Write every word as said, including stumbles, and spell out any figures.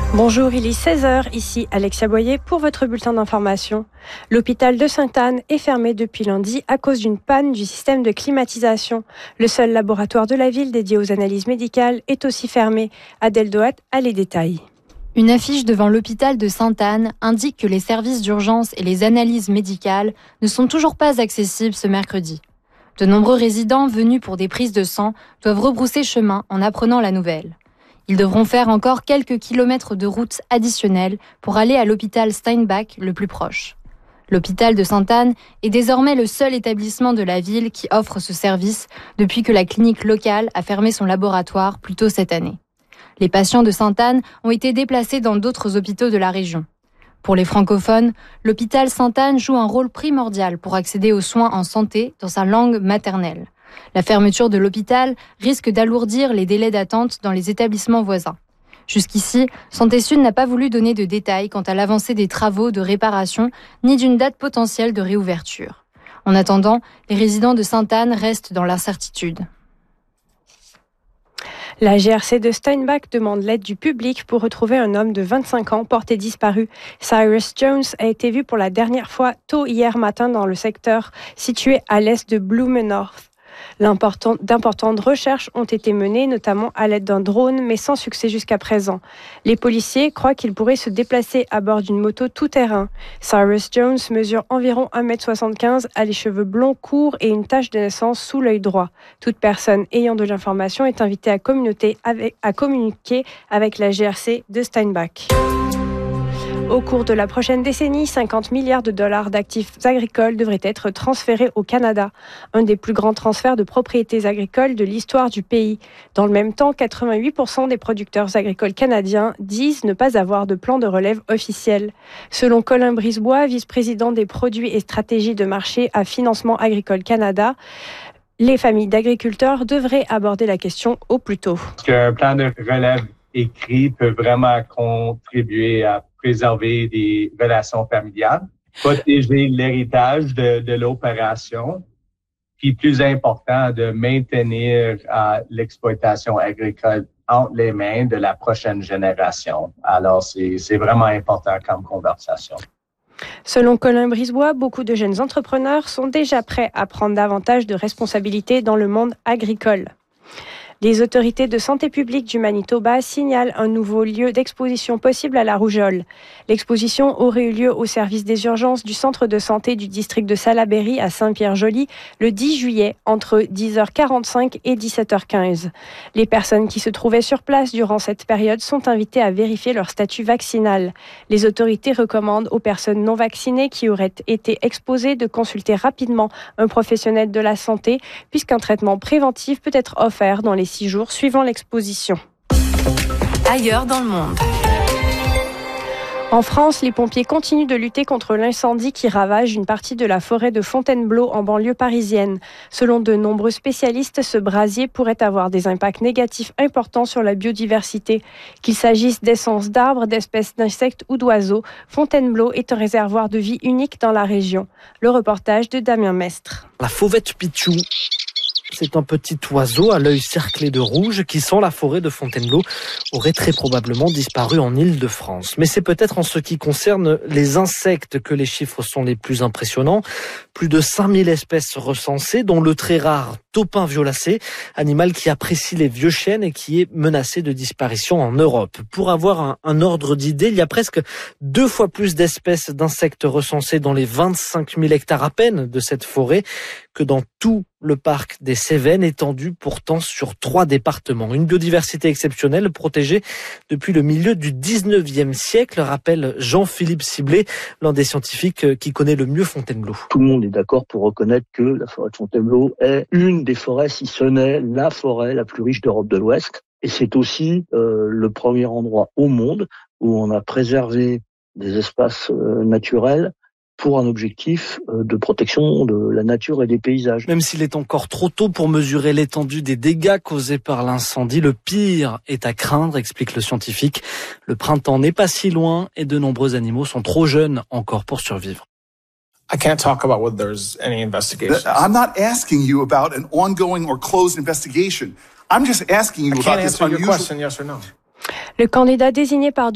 Bonjour, il est seize heures, ici Alexia Boyer pour votre bulletin d'information. L'hôpital de Sainte-Anne est fermé depuis lundi à cause d'une panne du système de climatisation. Le seul laboratoire de la ville dédié aux analyses médicales est aussi fermé. Adèle Doat a les détails. Une affiche devant l'hôpital de Sainte-Anne indique que les services d'urgence et les analyses médicales ne sont toujours pas accessibles ce mercredi. De nombreux résidents venus pour des prises de sang doivent rebrousser chemin en apprenant la nouvelle. Ils devront faire encore quelques kilomètres de route additionnels pour aller à l'hôpital Steinbach le plus proche. L'hôpital de Sainte-Anne est désormais le seul établissement de la ville qui offre ce service depuis que la clinique locale a fermé son laboratoire plus tôt cette année. Les patients de Sainte-Anne ont été déplacés dans d'autres hôpitaux de la région. Pour les francophones, l'hôpital Sainte-Anne joue un rôle primordial pour accéder aux soins en santé dans sa langue maternelle. La fermeture de l'hôpital risque d'alourdir les délais d'attente dans les établissements voisins. Jusqu'ici, Santé Sud n'a pas voulu donner de détails quant à l'avancée des travaux de réparation ni d'une date potentielle de réouverture. En attendant, les résidents de Sainte-Anne restent dans l'incertitude. La G R C de Steinbach demande l'aide du public pour retrouver un homme de vingt-cinq ans porté disparu. Cyrus Jones a été vu pour la dernière fois tôt hier matin dans le secteur situé à l'est de Blumenorf. D'importantes recherches ont été menées, notamment à l'aide d'un drone, mais sans succès jusqu'à présent. Les policiers croient qu'il pourrait se déplacer à bord d'une moto tout-terrain. Cyrus Jones mesure environ un mètre soixante-quinze, a les cheveux blonds courts et une tache de naissance sous l'œil droit. Toute personne ayant de l'information est invitée à, avec, à communiquer avec la G R C de Steinbach. Au cours de la prochaine décennie, cinquante milliards de dollars d'actifs agricoles devraient être transférés au Canada, un des plus grands transferts de propriétés agricoles de l'histoire du pays. Dans le même temps, quatre-vingt-huit pour cent des producteurs agricoles canadiens disent ne pas avoir de plan de relève officiel. Selon Colin Brisebois, vice-président des produits et stratégies de marché à Financement Agricole Canada, les familles d'agriculteurs devraient aborder la question au plus tôt. Un plan de relève écrit peut vraiment contribuer à préserver des relations familiales, protéger l'héritage de, de l'opération, puis plus important, de maintenir euh, l'exploitation agricole entre les mains de la prochaine génération. Alors, c'est, c'est vraiment important comme conversation. Selon Colin Brisebois, beaucoup de jeunes entrepreneurs sont déjà prêts à prendre davantage de responsabilités dans le monde agricole. Les autorités de santé publique du Manitoba signalent un nouveau lieu d'exposition possible à la rougeole. L'exposition aurait eu lieu au service des urgences du centre de santé du district de Salaberry à Saint-Pierre-Joli le dix juillet entre dix heures quarante-cinq et dix-sept heures quinze. Les personnes qui se trouvaient sur place durant cette période sont invitées à vérifier leur statut vaccinal. Les autorités recommandent aux personnes non vaccinées qui auraient été exposées de consulter rapidement un professionnel de la santé puisqu'un traitement préventif peut être offert dans les six jours suivant l'exposition. Ailleurs dans le monde. En France, les pompiers continuent de lutter contre l'incendie qui ravage une partie de la forêt de Fontainebleau en banlieue parisienne. Selon de nombreux spécialistes, ce brasier pourrait avoir des impacts négatifs importants sur la biodiversité. Qu'il s'agisse d'essence d'arbres, d'espèces d'insectes ou d'oiseaux, Fontainebleau est un réservoir de vie unique dans la région. Le reportage de Damien Mestre. La fauvette pitchou. C'est un petit oiseau à l'œil cerclé de rouge qui, sans la forêt de Fontainebleau, aurait très probablement disparu en Île-de-France. Mais c'est peut-être en ce qui concerne les insectes que les chiffres sont les plus impressionnants. Plus de cinq mille espèces recensées, dont le très rare taupin violacé, animal qui apprécie les vieux chênes et qui est menacé de disparition en Europe. Pour avoir un, un ordre d'idée, il y a presque deux fois plus d'espèces d'insectes recensées dans les vingt-cinq mille hectares à peine de cette forêt que dans tout le parc des Cévennes, étendu pourtant sur trois départements. Une biodiversité exceptionnelle, protégée depuis le milieu du dix-neuvième siècle, rappelle Jean-Philippe Ciblé, l'un des scientifiques qui connaît le mieux Fontainebleau. Tout le monde est d'accord pour reconnaître que la forêt de Fontainebleau est une des forêts, si ce n'est la forêt la plus riche d'Europe de l'Ouest. Et c'est aussi euh, le premier endroit au monde où on a préservé des espaces euh, naturels pour un objectif de protection de la nature et des paysages. Même s'il est encore trop tôt pour mesurer l'étendue des dégâts causés par l'incendie, le pire est à craindre, explique le scientifique. Le printemps n'est pas si loin et de nombreux animaux sont trop jeunes encore pour survivre. I can't talk about whether there's any investigations. I'm not asking you about an ongoing or closed investigation. I'm just asking you I about can't this answer your unusual... question, yes or no. Le candidat désigné par